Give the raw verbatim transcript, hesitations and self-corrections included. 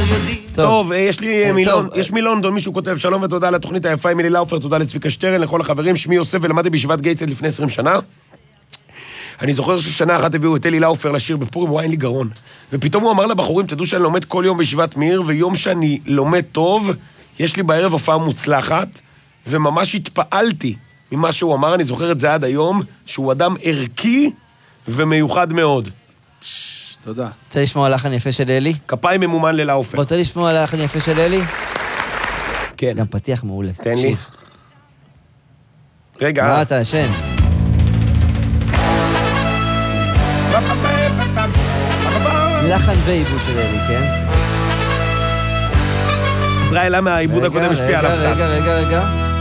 טוב, יש לי מילון, יש מלונדון, מישהו כותב, שלום ותודה על התוכנית היפה, אמילי לאופר, תודה לצביקה שטרן, לכל החברים, שמי יוסף ולמדתי בישיבת גייטסד לפני עשרים שנה. אני זוכר ששנה אחת הביאו את אלי לאופר לשיר בפורים, וואי, אין לי גרון. ופתאום הוא אמר לבחורים, תדעו שאני לומד כל יום בישיבת מאיר, ויום שאני לומד טוב, יש לי בערב הופעה מוצלחת, וממש התפעלתי ממה שהוא אמר, אני זוכר את זה עד היום, שהוא אדם ערכי ומיוחד מאוד. תודה. רוצה לשמוע לחן יפה של אלי? כפיים ממומן ללאופר. רוצה לשמוע לחן יפה של אלי? כן. גם פתיח מעולה. תן לי. רגע. מה אתה ישן? לחן ועיבוד של אלי, כן? ישראל, למה העיבוד הקודם השפיע עליו קצת? רגע, רגע, רגע.